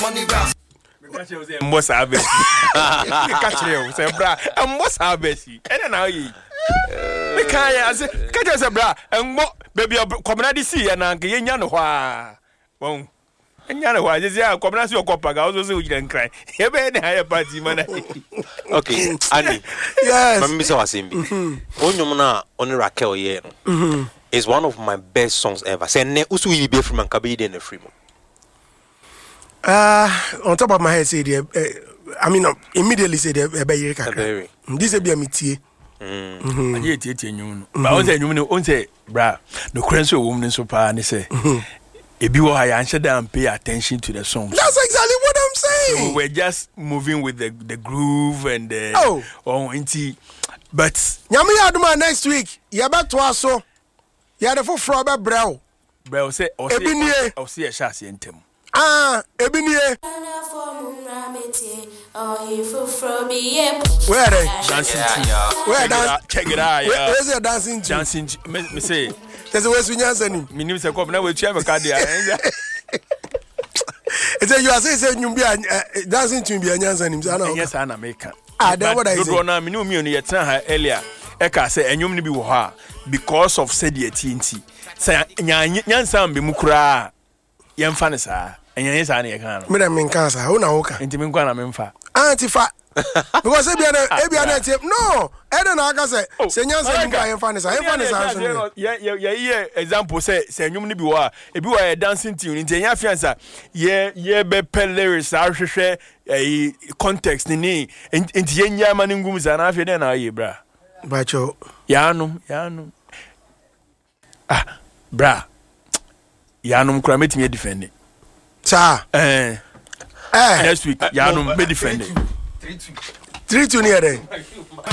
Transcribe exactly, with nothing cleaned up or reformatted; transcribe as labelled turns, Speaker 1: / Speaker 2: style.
Speaker 1: money back.
Speaker 2: Mbosa abesi. Catch you, say bra. Mbosa abesi. And now ye. Me can say, catch you say bra. And mo baby community see and anke ye nya no hwa. Won. Nya no hwa. Just ya community okopa ga also say we can cry. Ye be na higher party man.
Speaker 3: Okay, Annie.
Speaker 4: Yes.
Speaker 3: Mami say wasimbi. Onyom na oni Raquel ye no. Is one of my best songs ever. Say ne usu yi be from Ankabe dey na free mo.
Speaker 4: Uh, on top of my head, say the, uh, I mean, uh, immediately say the uh, Bayer Kaka. This is a B M T.
Speaker 2: I hear it in you. But I say, you know, say, bra, the Crenso woman so far, and they say, if you are answer and pay attention to the song.
Speaker 4: That's exactly what I'm saying.
Speaker 2: So we're just moving with the, the groove and the.
Speaker 4: Oh,
Speaker 2: oh, inti. But.
Speaker 4: Yami Aduma next week. Yaba Twaso. Yada for Froba Brow.
Speaker 2: Bro, say, or say, or say a chassis in Tim.
Speaker 4: Ah, Ebinie. Where are they?
Speaker 2: Dancing team.
Speaker 4: Where are
Speaker 2: Check it out.
Speaker 4: Where is your dancing team?
Speaker 2: Dancing team. Me say.
Speaker 4: There's a way to answer him.
Speaker 2: Me name is a cop. Now we check a card there.
Speaker 4: It's a you are saying you be a dancing team be a answer him.
Speaker 2: Yes, I'm American.
Speaker 4: Ah, that's what I
Speaker 2: say. Good one. Me know me on the time earlier. Eka say enyum ni bi wo ha because of said the T N T. Say nyansa be mukura. Yemfa ne saa. Enya yesa na ye kan no.
Speaker 4: Me dem men kan saa, wo na wo kan.
Speaker 2: Enti me nkwa na me mfa.
Speaker 4: Antifa. Because e bia na e bia na tie. No, e dey na aka say say nyansa ni ka yemfa ne saa. Yemfa ne saa so no.
Speaker 2: Ye ye ye example say say enyum ni bi wo a, e bi wo a dancing tune enti enya fiansa ye ye be lyrics a hwehwe eh context ni ni enti ye nya ma ngum za na afie dey na ye bra.
Speaker 4: Bacho.
Speaker 2: Yanum, yanum. Ah, bra. Yanum kura metimi defend it.
Speaker 4: Sa.
Speaker 2: Eh.
Speaker 4: Eh.
Speaker 2: Next week, Yanum me defend it.
Speaker 4: three two. three two near there.